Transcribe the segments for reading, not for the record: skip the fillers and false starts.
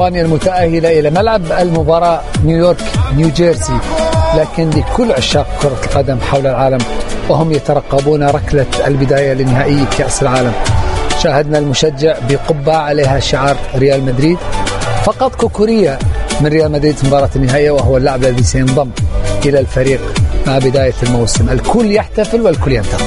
إسبانيا المتأهلة إلى ملعب المباراة نيويورك نيوجيرسي، لكن لكل عشاق كرة القدم حول العالم وهم يترقبون ركلة البداية لنهائي كأس العالم. شاهدنا المشجع بقبعة عليها شعار ريال مدريد، فقط كوكوريا من ريال مدريد في مباراة النهائية، وهو اللاعب الذي سينضم إلى الفريق مع بداية الموسم. الكل يحتفل والكل ينتظر.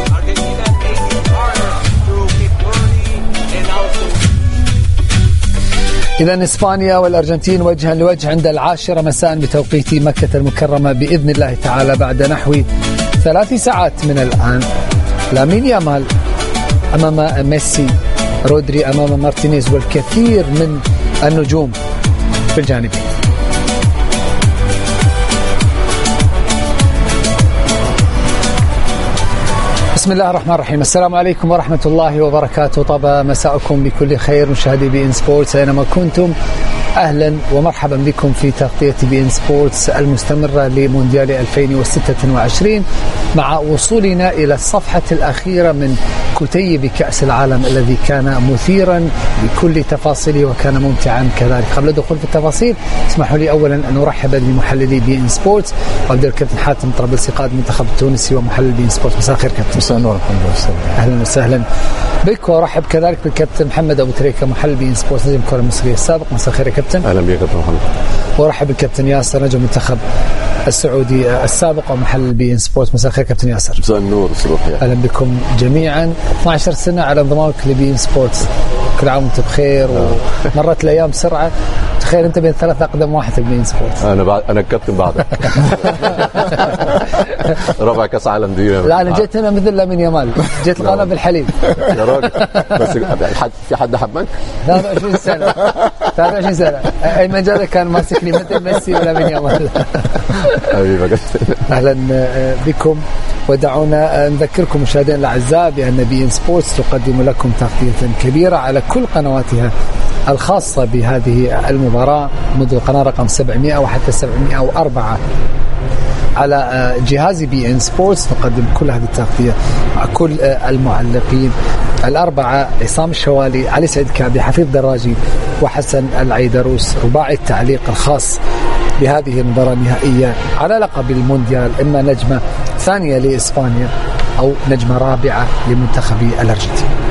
إذن إسبانيا والأرجنتين وجها لوجه عند 10 مساء بتوقيت مكة المكرمة بإذن الله تعالى، بعد نحو 3 ساعات من الآن. لامين يامال أمام ميسي، رودري أمام مارتينيز، والكثير من النجوم في الجانب. بسم الله الرحمن الرحيم. السلام عليكم ورحمة الله وبركاته. طاب مساءكم بكل خير مشاهدي بي إن سبورتس أينما كنتم. أهلا ومرحبا بكم في تغطية بي إن سبورتس المستمرة لمونديال 2026 مع وصولنا إلى الصفحة الأخيرة من كتيب كأس العالم الذي كان مثيرا بكل تفاصيله وكان ممتعا كذلك. قبل الدخول في التفاصيل اسمحوا لي أولا أن أرحب بمحللي بي إن سبورتس، وأبدأ الكابتن حاتم طرابلسي قائد المنتخب التونسي ومحلل بي إن سبورتس. مساء الخير كابتن. مساء النور. أهلا وسهلا بك، وأرحب كذلك بالكابتن محمد أبو تريكة محلل بي إن سبورتس نجم الكرة المصرية السابق. مساء الخير يا كابتن. أهلا بك كابتن محمد. وأرحب بالكابتن ياسر نجم المنتخب السعودي السابق ومحلل بي إن سبورتس. مساء الخير كابتن ياسر. مساء النور صباحي. أهلا بكم جميعا. 12 سنة على انضمامك لبي إن سبورتس، كل عام وانت بخير ومرت الأيام بسرعة. تخيل أنت بين 3 أقدم واحد في بي إن سبورتس. أنا الكابتن بعدك. ربع كأس عالم دي. لا أنا جيت هنا مثل لامين يامال، جيت القناة بالحليب يا راجل. بس في حد حبك؟ 23 سنة 23 سنة. أيمن جادة كان ماسك لي مثل ميسي ولامين يامال. أهلا بكم، ودعونا نذكركم مشاهدينا الأعزاء بأن بي إن سبورتس تقدم لكم تغطية كبيرة على كل قنواتها الخاصة بهذه المباراة، منذ القناة رقم 700 وحتى 704 على جهاز بي إن سبورتس. نقدم كل هذه التغطية مع كل المعلقين الأربعة: عصام الشوالي، علي سعيد كعبي، حفيظ دراجي، وحسن العيدروس. رباعي التعليق الخاص بهذه المباراة النهائية على لقب المونديال، إما نجمة ثانية لإسبانيا أو نجمة رابعة لمنتخب الأرجنتين.